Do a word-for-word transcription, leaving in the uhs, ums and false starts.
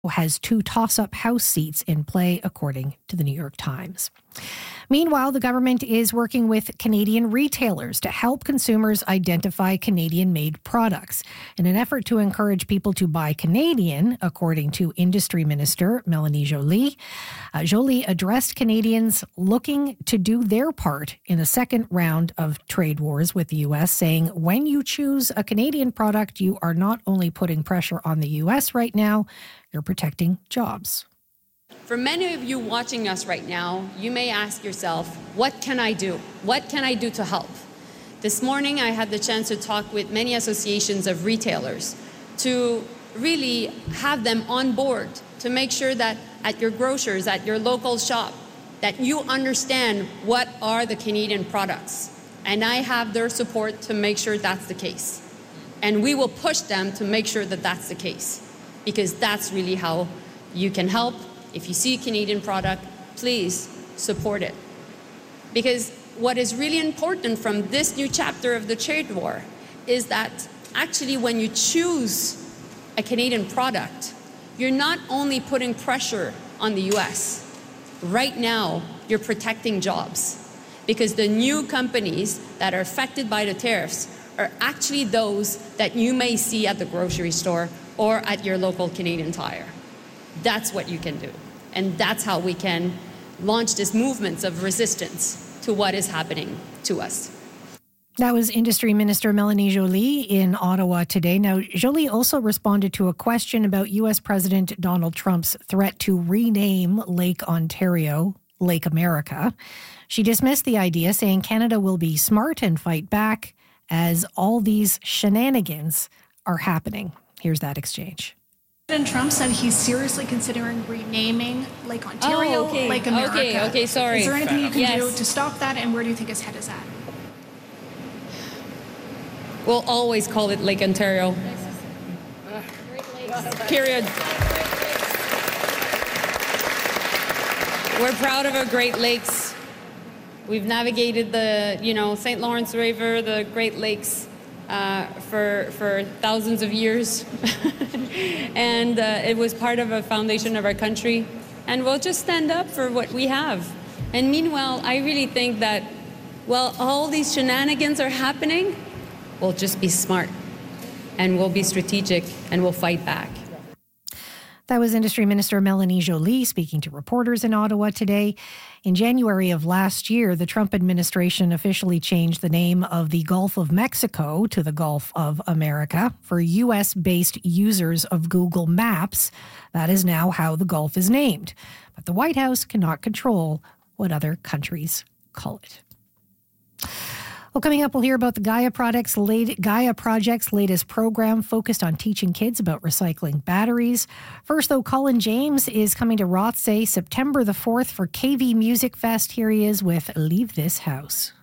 has two toss-up House seats in play, according to the New York Times. Meanwhile, the government is working with Canadian retailers to help consumers identify Canadian-made products in an effort to encourage people to buy Canadian, according to Industry Minister Mélanie Joly. Uh, Joly addressed Canadians looking to do their part in a second round of trade wars with the U S, saying, when you choose a Canadian product, you are not only putting pressure on the U S right now, you're protecting jobs. For many of you watching us right now, you may ask yourself, what can I do? What can I do to help? This morning, I had the chance to talk with many associations of retailers to really have them on board to make sure that at your grocers, at your local shop, that you understand what are the Canadian products. And I have their support to make sure that's the case. And we will push them to make sure that that's the case, because that's really how you can help. If you see a Canadian product, please support it. Because what is really important from this new chapter of the trade war is that actually when you choose a Canadian product, you're not only putting pressure on the U S. Right now, you're protecting jobs, because the new companies that are affected by the tariffs are actually those that you may see at the grocery store or at your local Canadian Tire. That's what you can do. And that's how we can launch this movement of resistance to what is happening to us. That was Industry Minister Mélanie Joly in Ottawa today. Now, Joly also responded to a question about U S President Donald Trump's threat to rename Lake Ontario Lake America. She dismissed the idea, saying Canada will be smart and fight back as all these shenanigans are happening. Here's that exchange. President Trump said he's seriously considering renaming Lake Ontario oh, okay. Lake America. Okay, okay, sorry. Is there anything you can yes. do to stop that, and where do you think his head is at? We'll always call it Lake Ontario. Period. We're proud of our Great Lakes. We've navigated the, you know, Saint Lawrence River, the Great Lakes, uh, for for thousands of years, and uh, it was part of a foundation of our country. And we'll just stand up for what we have. And meanwhile, I really think that, while all these shenanigans are happening, we'll just be smart, and we'll be strategic, and we'll fight back. That was Industry Minister Mélanie Joly speaking to reporters in Ottawa today. In January of last year, the Trump administration officially changed the name of the Gulf of Mexico to the Gulf of America for U S-based users of Google Maps. That is now how the Gulf is named. But the White House cannot control what other countries call it. Well, coming up, we'll hear about the Gaia Project's, late, Gaia Project's latest program focused on teaching kids about recycling batteries. First, though, Colin James is coming to Rothsay September the fourth for K V Music Fest. Here he is with Leave This House.